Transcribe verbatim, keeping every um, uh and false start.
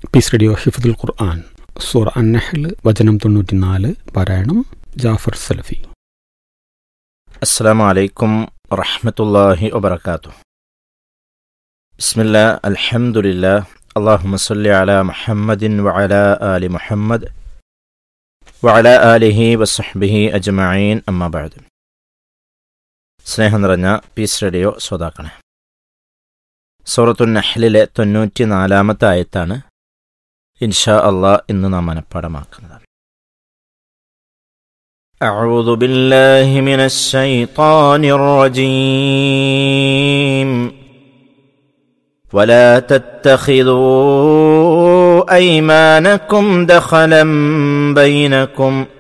Piece radio ഹിഫ്ദുൽ ഖുർആൻ സൂറ അൻ-നഹ്ൽ വചനം തൊണ്ണൂറ്റിനാല്. പാരായണം ജാഫർ സലഫി. അസ്സലാമു അലൈക്കും വറഹ്മത്തുള്ളാഹി വബറകാതുഹു. ബിസ്മില്ലാ അൽഹംദുലില്ലാ അല്ലാഹുമ്മ സ്വല്ലി അലാ മുഹമ്മദിൻ വഅലാ ആലി മുഹമ്മദ് വഅലാ ആലിഹി വസ്സഹ്ബിഹി അജ്മഈൻ. അമ്മാ ബഅദ്. സ്നേഹം നിറഞ്ഞ പീസ് റേഡിയോ ശ്രോതാക്കളെ, സൂറത്തുൻ നഹ്ലിലെ തൊണ്ണൂറ്റി നാലാമത്തെ ആയത്താണ് ഇൻഷാ അല്ലാഹ് ഇന്ന് നാം മനഃപ്പാഠമാക്കുന്നത്. അഊദു ബില്ലാഹി മിനശ് ശൈത്വാനിർ റജീം. വലാ തത്തഖിദൂ അയ്മാനകും ദഖലൻ ബൈനകും